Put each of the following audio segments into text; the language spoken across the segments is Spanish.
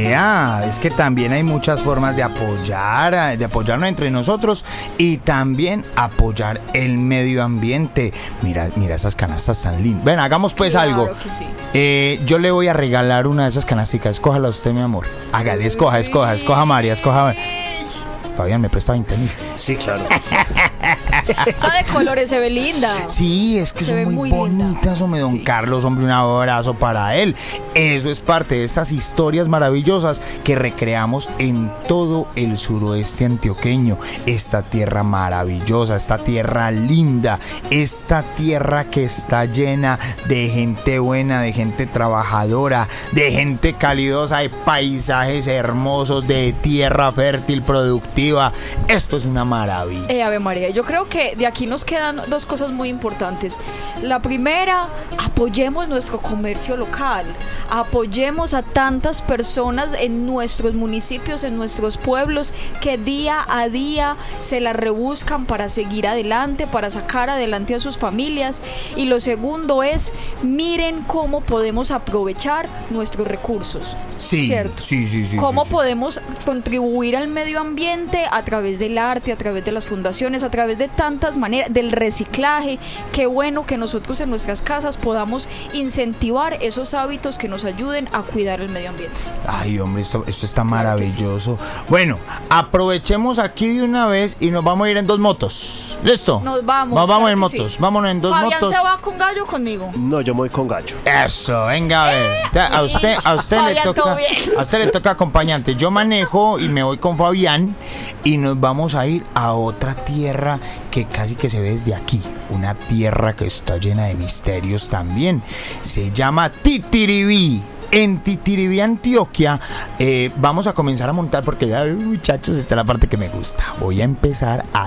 Vea, es que también hay muchas formas de apoyarnos entre nosotros y también apoyar el medio ambiente. Mira esas canastas tan lindas. Ven, hagamos pues Claro algo. que sí. Yo le voy a regalar una de esas canasticas. Escójala usted, mi amor. Hágale, escoja María, escoja. Fabián, ¿me presta 20.000? Sí, claro. Esa de colores se ve linda. Sí, es que Se ve son muy linda. bonitas, hombre, don Sí. Carlos, hombre, un abrazo para él. Eso es parte de esas historias maravillosas que recreamos en todo el suroeste antioqueño. Esta tierra maravillosa, esta tierra linda, esta tierra que está llena de gente buena, de gente trabajadora, de gente calidosa, de paisajes hermosos, de tierra fértil, productiva. Esto es una maravilla. Ave María, yo creo que de aquí nos quedan dos cosas muy importantes. La primera, apoyemos nuestro comercio local, apoyemos a tantas personas en nuestros municipios, en nuestros pueblos, que día a día se la rebuscan para seguir adelante, para sacar adelante a sus familias. Y lo segundo es, miren cómo podemos aprovechar nuestros recursos. Sí, ¿cierto? sí. ¿Cómo sí. podemos contribuir al medio ambiente a través del arte, a través de las fundaciones, a través de tantas maneras, del reciclaje? Qué bueno que nosotros en nuestras casas podamos incentivar esos hábitos que nos ayuden a cuidar el medio ambiente. Ay, hombre, esto está maravilloso. Bueno, aprovechemos aquí de una vez y nos vamos a ir en dos motos. ¿Listo? Nos vamos. Vamos claro en que motos, sí. vámonos en dos Fabián motos. se va con gallo conmigo. No, yo me voy con gallo. Eso, venga a ver. A usted Fabián, le todo toca, bien. a usted le toca acompañante. Yo manejo y me voy con Fabián y nos vamos a ir a otra tierra que casi que se ve desde aquí. Una tierra que está llena de misterios también. Se llama Titiribí. En Titiribí, Antioquia, vamos a comenzar a montar porque ya, muchachos, esta es la parte que me gusta. Voy a empezar a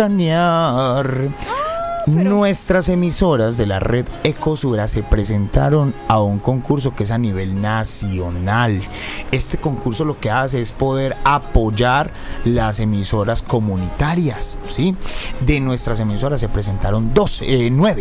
chicanear. Nuestras emisoras de la red Ecosura se presentaron a un concurso que es a nivel nacional. Este concurso lo que hace es poder apoyar las emisoras comunitarias, ¿sí? De nuestras emisoras se presentaron 9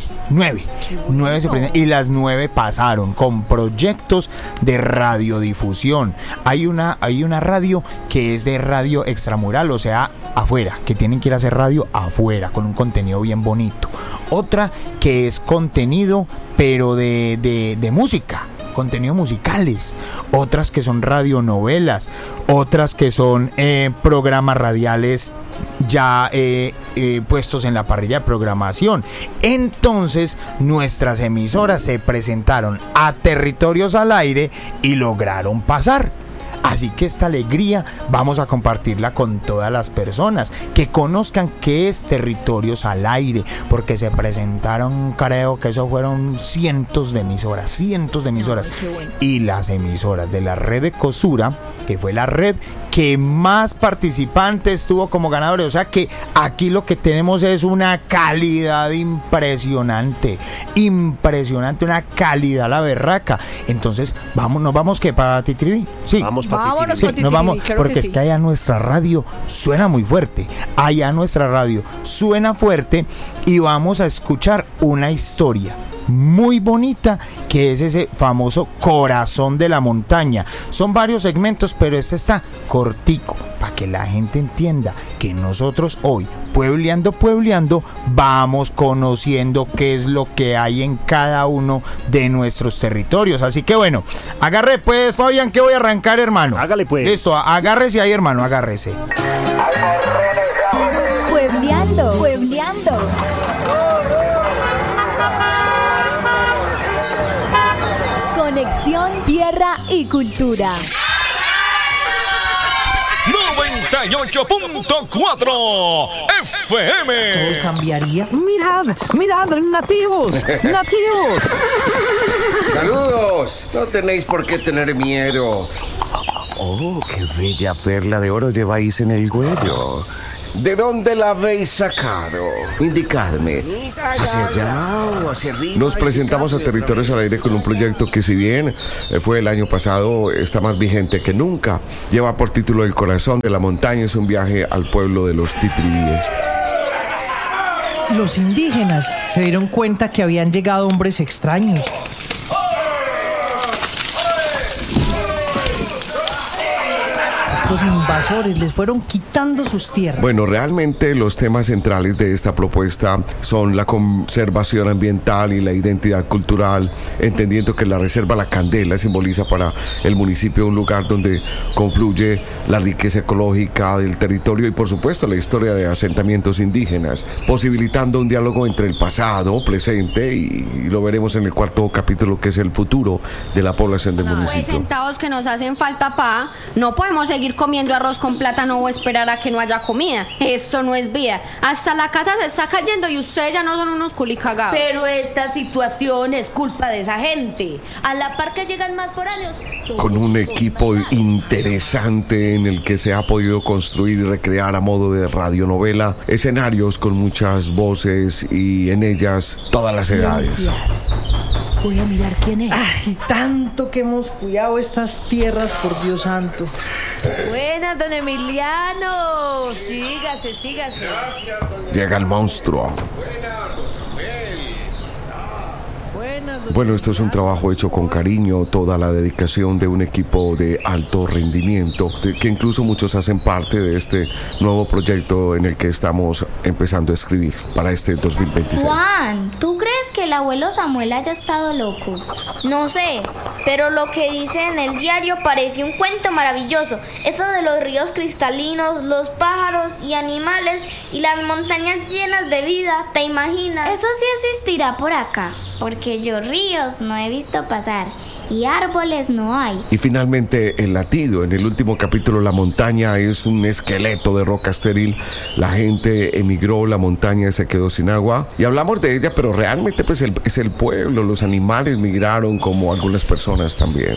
se presentaron, y las 9 pasaron con proyectos de radiodifusión. Hay una radio que es de radio extramural, o sea, afuera, que tienen que ir a hacer radio afuera con un contenido bien bonito. Otra que es contenido pero de música, contenidos musicales. Otras que son radionovelas, otras que son programas radiales ya puestos en la parrilla de programación. Entonces nuestras emisoras se presentaron a Territorios al Aire y lograron pasar. Así que esta alegría vamos a compartirla con todas las personas, que conozcan qué es Territorios al Aire, porque se presentaron, creo que eso fueron cientos de emisoras. Ay, qué bueno. Y las emisoras de la red Ecosura, que fue la red que más participantes tuvo como ganadores. O sea que aquí lo que tenemos es una calidad impresionante, una calidad la berraca. Entonces, nos vamos que para Titiribí. Sí. Vamos para Vámonos Titiribí. pa' Nos vamos, claro porque que es sí. que allá nuestra radio suena muy fuerte. Allá nuestra radio suena fuerte y vamos a escuchar una historia muy bonita que es ese famoso Corazón de la Montaña. Son varios segmentos, pero este está cortico para que la gente entienda que nosotros hoy, puebleando, vamos conociendo qué es lo que hay en cada uno de nuestros territorios. Así que bueno, agarre pues, Fabián, que voy a arrancar, hermano. Hágale pues. Listo, agárrese ahí, hermano, agárrese. Puebleando. Conexión Tierra y Cultura. 98.4 FM. Todo cambiaría. Mirad, nativos. ¡Saludos! No tenéis por qué tener miedo. Oh, qué bella perla de oro lleváis en el cuello. ¿De dónde la habéis sacado? Indicadme. ¿Hacia allá o hacia arriba? Nos presentamos a Territorios al Aire con un proyecto que, si bien fue el año pasado, está más vigente que nunca. Lleva por título El Corazón de la Montaña. Es un viaje al pueblo de los titiribíes. Los indígenas se dieron cuenta que habían llegado hombres extraños. estos invasores les fueron quitando sus tierras. Bueno, realmente los temas centrales de esta propuesta son la conservación ambiental y la identidad cultural, entendiendo que la Reserva La Candela simboliza para el municipio un lugar donde confluye la riqueza ecológica del territorio y por supuesto la historia de asentamientos indígenas, posibilitando un diálogo entre el pasado, presente y lo veremos en el cuarto capítulo, que es el futuro de la población del municipio. Pues centavos que nos hacen falta, pa. No podemos seguir comiendo arroz con plátano o esperar a que no haya comida. Eso no es vida. Hasta la casa se está cayendo y ustedes ya no son unos culicagados. Pero esta situación es culpa de esa gente. A la par que llegan más foráneos. Con un equipo interesante en el que se ha podido construir y recrear a modo de radionovela escenarios con muchas voces y en ellas todas las edades. Voy a mirar quién es. Ay, tanto que hemos cuidado estas tierras, por Dios santo. Buenas, don Emiliano. Sígase. Llega el monstruo. Bueno, esto es un trabajo hecho con cariño, toda la dedicación de un equipo de alto rendimiento, que incluso muchos hacen parte de este nuevo proyecto en el que estamos empezando a escribir para este 2026. Juan, ¿tú crees que el abuelo Samuel haya estado loco? No sé, pero lo que dice en el diario parece un cuento maravilloso. Eso de los ríos cristalinos, los pájaros y animales y las montañas llenas de vida, ¿te imaginas? Eso sí existirá por acá, porque yo ríos no he visto pasar y árboles no hay. Y finalmente el latido. En el último capítulo, la montaña es un esqueleto de roca estéril. La gente emigró, la montaña se quedó sin agua y hablamos de ella, pero realmente pues es el pueblo. Los animales migraron, como algunas personas también.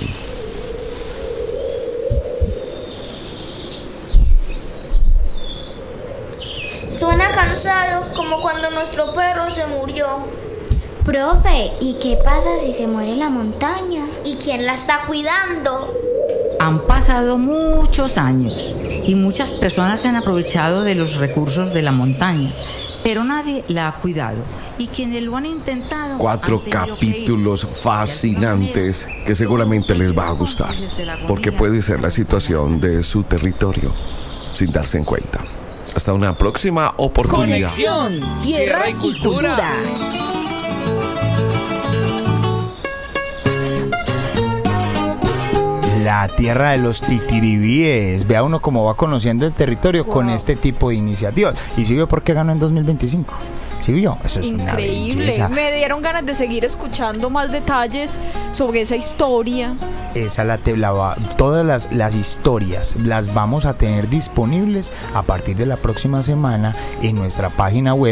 Suena cansado, como cuando nuestro perro se murió. Profe, ¿y qué pasa si se muere la montaña? ¿Y quién la está cuidando? Han pasado muchos años y muchas personas se han aprovechado de los recursos de la montaña, pero nadie la ha cuidado. Y quienes lo han intentado... 4 capítulos fascinantes que seguramente les va a gustar, porque puede ser la situación de su territorio sin darse en cuenta. Hasta una próxima oportunidad. Conexión Tierra y Cultura. La tierra de los titiribíes. Vea uno cómo va conociendo el territorio con este tipo de iniciativas. ¿Y si vio por qué ganó en 2025? ¿Sí vio? Eso es increíble. Una belleza. Me dieron ganas de seguir escuchando más detalles sobre esa historia. Todas las historias las vamos a tener disponibles a partir de la próxima semana en nuestra página web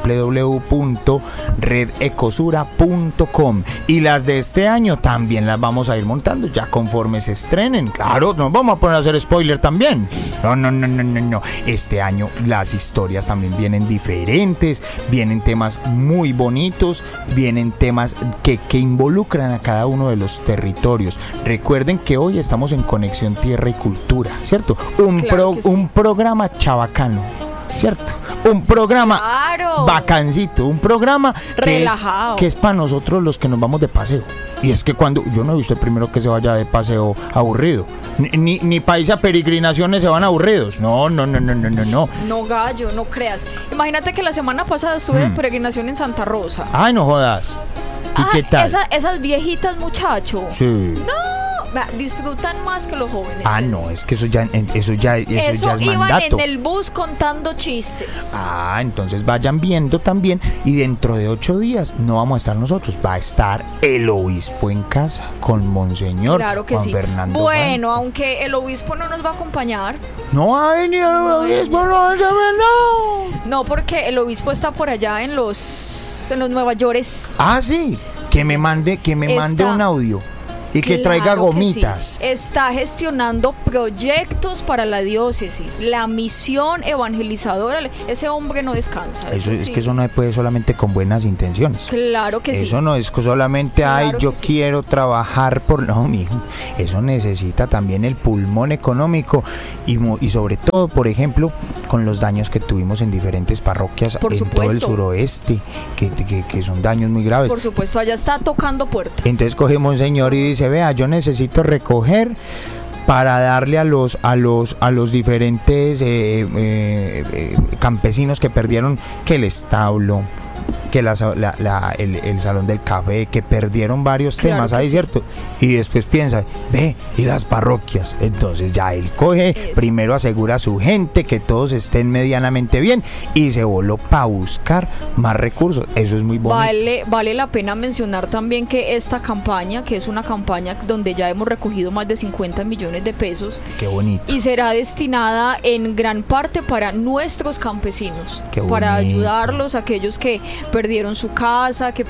www.redecosura.com, y las de este año también las vamos a ir montando ya conforme se estrenen. Claro, nos vamos a poner a hacer spoiler también. No. Este año las historias también vienen diferentes, vienen temas muy bonitos, vienen temas que involucran a cada uno de los territorios. Recuerden que hoy estamos en Conexión Tierra y Cultura, ¿cierto? Un programa chabacano, ¿cierto? Un programa bacancito, un programa relajado, que es para nosotros los que nos vamos de paseo. Y es que cuando yo no he visto el primero que se vaya de paseo aburrido, ni país a peregrinaciones se van aburridos. No. No, gallo, no creas. Imagínate que la semana pasada estuve de peregrinación en Santa Rosa. Ay, no jodas. ¿Y qué tal? Esas viejitas, muchacho. Sí. No, disfrutan más que los jóvenes. No, es que eso ya es iban mandato. en el bus contando chistes. Entonces vayan viendo también. Y dentro de 8 días no vamos a estar nosotros, va a estar el obispo en casa con Monseñor Juan Fernando. Bueno, aunque el obispo no nos va a acompañar. No va a venir el obispo, no. No, porque el obispo está por allá en los Nueva Yorkes. Sí, que me mande un audio. Y que traiga gomitas. Que sí. Está gestionando proyectos para la diócesis, la misión evangelizadora. Ese hombre no descansa. Es que eso no se puede solamente con buenas intenciones. Claro que sí. Eso no es solamente, yo quiero trabajar por... No, mijo. Eso necesita también el pulmón económico y sobre todo, por ejemplo, con los daños que tuvimos en diferentes parroquias todo el suroeste, que son daños muy graves. Por supuesto, allá está tocando puertas. Entonces cogemos un señor y dice, vea, yo necesito recoger para darle a los diferentes campesinos que perdieron que el establo, que el salón del café, que perdieron varios temas ahí, ¿cierto? Y después piensa, ve, y las parroquias. Entonces ya él coge, primero asegura a su gente que todos estén medianamente bien y se voló para buscar más recursos. Eso es muy bonito. Vale la pena mencionar también que esta campaña, que es una campaña donde ya hemos recogido más de 50 millones de pesos. Qué bonito. Y será destinada en gran parte para nuestros campesinos. Qué bonito. Para ayudarlos, a aquellos que perdieron su casa, que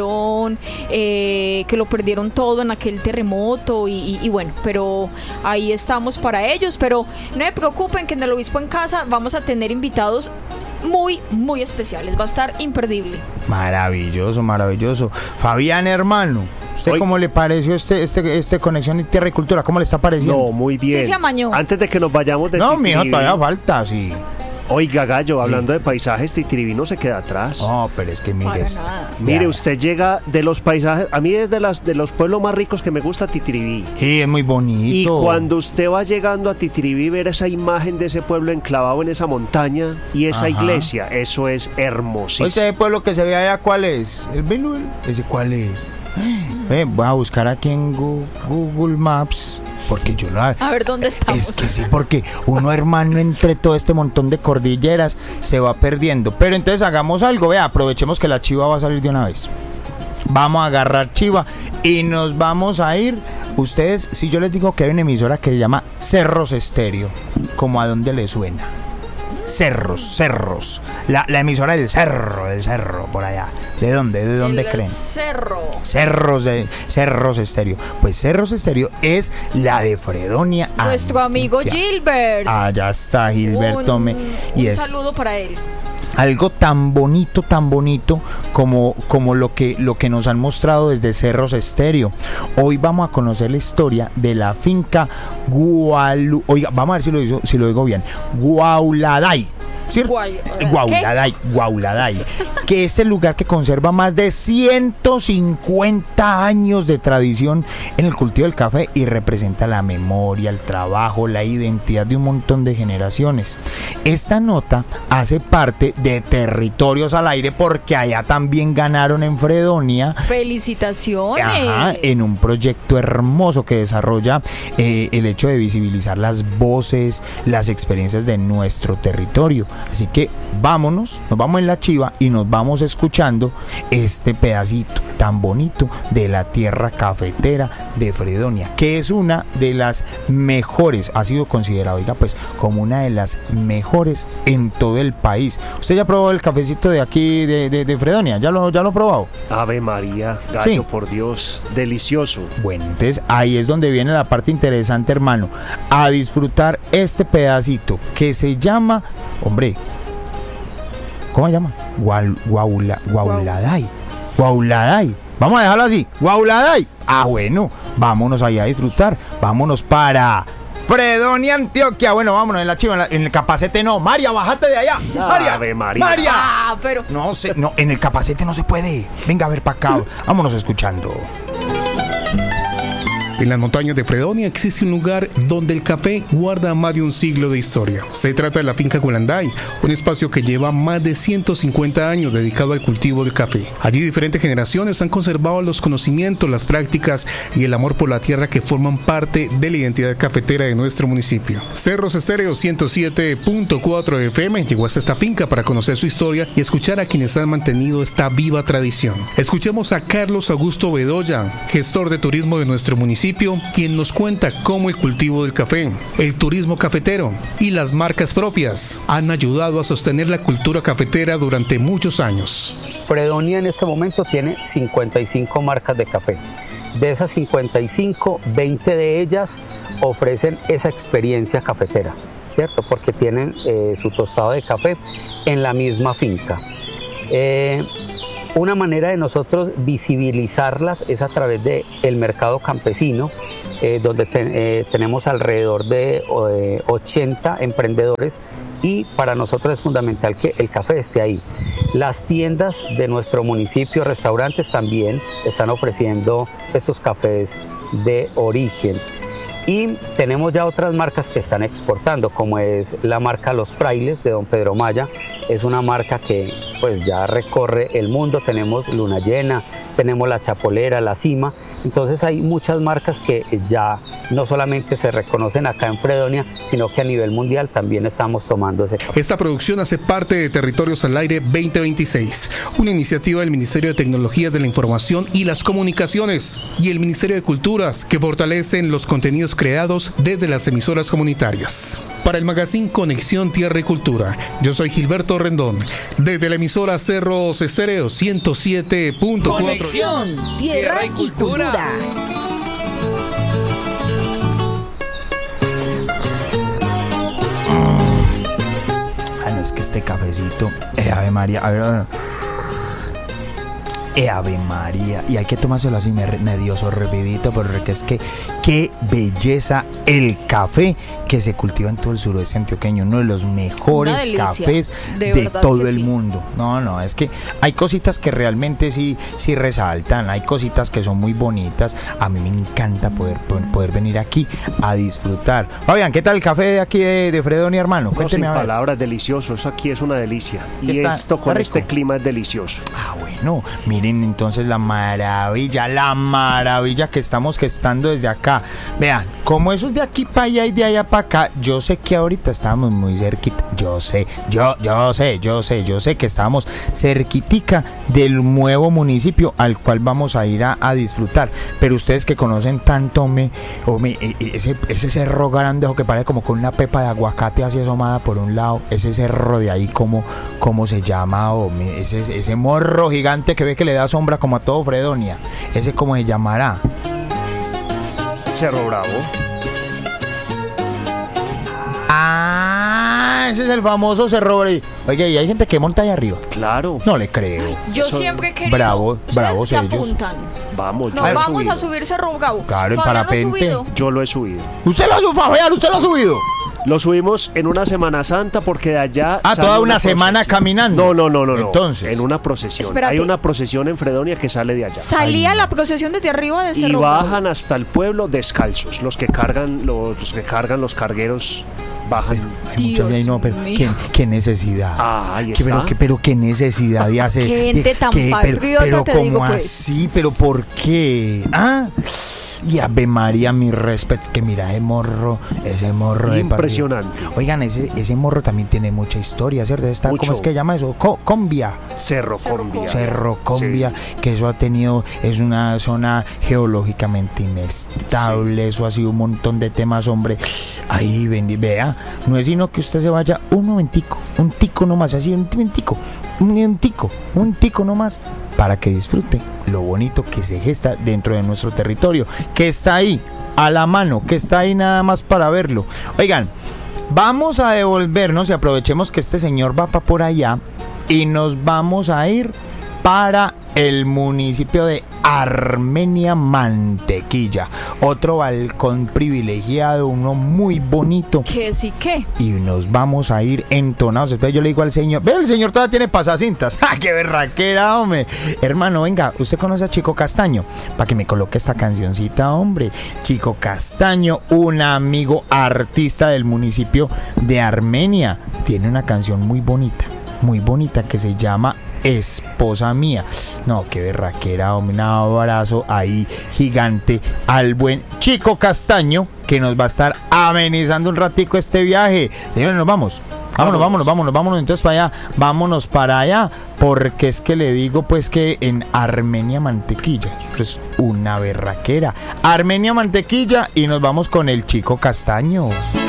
lo perdieron todo en aquel terremoto y bueno, pero ahí estamos para ellos. Pero no se preocupen que en el Obispo en Casa vamos a tener invitados muy, muy especiales. Va a estar imperdible. Maravilloso, maravilloso. Fabián, hermano, ¿usted cómo le pareció este Conexión Tierra y Cultura? ¿Cómo le está pareciendo? No, muy bien. Sí, se amañó. Antes de que nos vayamos de No, Titiribí, mijo, todavía falta, sí. Oiga, Gallo, hablando de paisajes, Titiribí no se queda atrás. No, pero es que mire esto. Mire, usted llega de los paisajes, a mí es de los pueblos más ricos que me gusta Titiribí. Sí, es muy bonito. Y cuando usted va llegando a Titiribí, ver esa imagen de ese pueblo enclavado en esa montaña y esa iglesia, eso es hermosísimo. ¿Ese pueblo que se ve allá cuál es? ¿El Beluel? ¿Ese cuál es? Voy a buscar aquí en Google Maps. Porque yo no... A ver, ¿dónde estamos? Es que sí, porque uno, hermano, entre todo este montón de cordilleras se va perdiendo. Pero entonces hagamos algo, vea, aprovechemos que la chiva va a salir de una vez. Vamos a agarrar chiva y nos vamos a ir. Ustedes, si yo les digo que hay una emisora que se llama Cerros Estéreo, ¿cómo a dónde le suena? Cerros. La emisora del cerro, por allá. ¿De dónde? ¿De dónde creen? Cerros Estéreo. Pues Cerros Estéreo es la de Fredonia. Nuestro amigo Gilbert. Allá está Gilberto. Un saludo para él. Algo tan bonito como lo que nos han mostrado desde Cerros Estéreo. Hoy vamos a conocer la historia de la finca Oiga, vamos a ver si lo digo bien. Guauladay. ¿Cierto? Guauladay, que es el lugar que conserva más de 150 años de tradición en el cultivo del café y representa la memoria, el trabajo, la identidad de un montón de generaciones. Esta nota hace parte de Territorios al Aire porque allá también ganaron en Fredonia. ¡Felicitaciones! En un proyecto hermoso que desarrolla el hecho de visibilizar las voces, las experiencias de nuestro territorio. Así que nos vamos en la chiva y nos vamos escuchando este pedacito tan bonito de la tierra cafetera de Fredonia, que es una de las mejores, ha sido considerado, pues, como una de las mejores en todo el país. ¿Usted ya probó el cafecito de aquí de Fredonia? ¿Ya lo ha probado? Ave María, Gallo, sí. Por Dios, delicioso. Bueno, entonces ahí es donde viene la parte interesante, hermano, a disfrutar este pedacito que se llama, hombre, ¿cómo se llama? Guauladay. Vamos a dejarlo así. Guauladay. Bueno, vámonos allá a disfrutar. Vámonos para Fredonia, Antioquia. Bueno, vámonos en la chiva, en el Capacete no. María, bájate de allá. María. Pero no, en el Capacete no se puede. Venga a ver para acá. Vámonos escuchando. En las montañas de Fredonia existe un lugar donde el café guarda más de un siglo de historia. Se trata de la finca Guauladay, un espacio que lleva más de 150 años dedicado al cultivo del café. Allí diferentes generaciones han conservado los conocimientos, las prácticas y el amor por la tierra que forman parte de la identidad cafetera de nuestro municipio. Cerros Estéreo 107.4 FM llegó hasta esta finca para conocer su historia y escuchar a quienes han mantenido esta viva tradición. Escuchemos a Carlos Augusto Bedoya, gestor de turismo de nuestro municipio, quien nos cuenta cómo el cultivo del café, el turismo cafetero y las marcas propias han ayudado a sostener la cultura cafetera durante muchos años. Fredonia en este momento tiene 55 marcas de café. De esas 55, 20 de ellas ofrecen esa experiencia cafetera, ¿cierto? Porque tienen su tostado de café en la misma finca. Una manera de nosotros visibilizarlas es a través del mercado campesino, donde tenemos alrededor de 80 emprendedores y para nosotros es fundamental que el café esté ahí. Las tiendas de nuestro municipio, restaurantes también están ofreciendo esos cafés de origen. Y tenemos ya otras marcas que están exportando, como es la marca Los Frailes de don Pedro Maya. Es una marca que pues ya recorre el mundo. Tenemos Luna Llena, tenemos La Chapolera, La Cima. Entonces hay muchas marcas que ya no solamente se reconocen acá en Fredonia, sino que a nivel mundial también estamos tomando ese café. Esta producción hace parte de Territorios al Aire 2026, una iniciativa del Ministerio de Tecnologías de la Información y las Comunicaciones y el Ministerio de Culturas, que fortalecen los contenidos creados desde las emisoras comunitarias. Para el magazine Conexión Tierra y Cultura, yo soy Gilberto Rendón, desde la emisora Cerros Estéreo 107.4. Conexión Tierra y Cultura. No, es que este cafecito, Ave María, a ver, Ave María, y hay que tomárselo así medio sorbidito, porque es que qué belleza el café que se cultiva en todo el suroeste antioqueño, uno de los mejores cafés de todo el mundo. No, es que hay cositas que realmente sí resaltan, hay cositas que son muy bonitas. A mí me encanta poder venir aquí a disfrutar. Fabián, ¿qué tal el café de aquí de Fredonia, hermano? Cuénteme, sin palabras, delicioso, eso aquí es una delicia. Y esto con este clima es delicioso. Ah, bueno, miren entonces la maravilla que estamos gestando desde acá. Vean, como eso es de aquí para allá y de allá para acá, yo sé que ahorita estamos muy cerquita, yo sé que estamos cerquitica del nuevo municipio al cual vamos a ir a disfrutar. Pero ustedes que conocen tanto ese cerro grandejo que parece como con una pepa de aguacate así asomada por un lado, ese cerro de ahí, ¿cómo se llama? Ese morro gigante que ve que le da sombra como a todo Fredonia, ese ¿cómo se llamará? Cerro Bravo. Ah, ese es el famoso Cerro Bravo. Oye, ¿y hay gente que monta ahí arriba? Claro. No le creo. Yo siempre he querido. Bravos se ellos. Apuntan. Vamos, no, vamos a subir Cerro Bravo. Claro, el parapente. Yo lo he subido. ¿Usted lo ha subido? Lo subimos en una Semana Santa porque de allá... toda una semana caminando. No. Entonces, en una procesión. Espérate. Hay una procesión en Fredonia que sale de allá. Salía la procesión desde arriba de Cerro y Bravo. bajan hasta el pueblo descalzos. Los que cargan los cargueros bajan. ¿Qué necesidad? Ahí está. Pero qué necesidad de hacer. Qué gente tan patriota, pero te ¿cómo digo, pues? así? ¿Pero por qué? Y Ave María, mi respeto, que mira ese morro impresionante. Oigan, ese morro también tiene mucha historia, ¿cierto? ¿Cómo es que llama eso? Combia. Cerro Combia. Cerro Combia, sí. Que eso es una zona geológicamente inestable, sí. Eso ha sido un montón de temas, hombre. Ahí, vea, no es sino que usted se vaya un tico nomás, así, un tico nomás, para que disfrute lo bonito que se gesta dentro de nuestro territorio, que está ahí a la mano, que está ahí nada más para verlo. Oigan, vamos a devolvernos y aprovechemos que este señor va para por allá y nos vamos a ir para el municipio de Armenia Mantequilla, otro balcón privilegiado, uno muy bonito. ¿Qué sí qué? Y nos vamos a ir entonados. Entonces yo le digo al señor, ve, el señor todavía tiene pasacintas. ¡Ah, qué berraquera, hombre! Hermano, venga, ¿usted conoce a Chico Castaño? Para que me coloque esta cancioncita, hombre. Chico Castaño, un amigo artista del municipio de Armenia, tiene una canción muy bonita que se llama Esposa Mía. No, qué berraquera, hombre. Un abrazo ahí gigante al buen Chico Castaño, que nos va a estar amenizando un ratico este viaje. Señores, nos vamos. Vámonos entonces para allá. Vámonos para allá, porque es que le digo pues que en Armenia Mantequilla, esto es una berraquera. Armenia Mantequilla, y nos vamos con el Chico Castaño.